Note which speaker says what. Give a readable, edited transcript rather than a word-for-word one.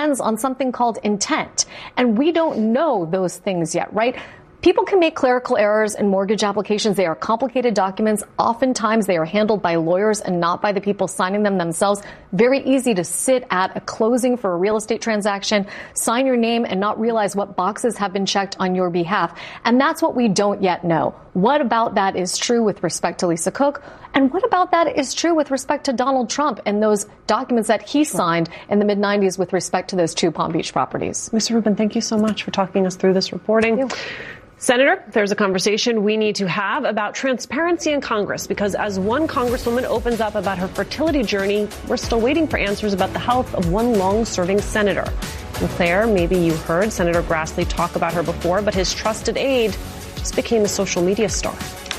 Speaker 1: depends on something called intent. And we don't know those things yet, right? People can make clerical errors in mortgage applications. They are complicated documents. Oftentimes they are handled by lawyers and not by the people signing them themselves. Very easy to sit at a closing for a real estate transaction, sign your name and not realize what boxes have been checked on your behalf. And that's what we don't yet know. What about that is true with respect to Lisa Cook? And what about that is true with respect to Donald Trump and those documents that he signed in the mid-90s with respect to those two Palm Beach properties?
Speaker 2: Mr. Rubin, thank you so much for talking us through this reporting. Senator, there's a conversation we need to have about transparency in Congress, because as one congresswoman opens up about her fertility journey, we're still waiting for answers about the health of one long-serving senator. And Claire, maybe you heard Senator Grassley talk about her before, but his trusted aide just became a social media star.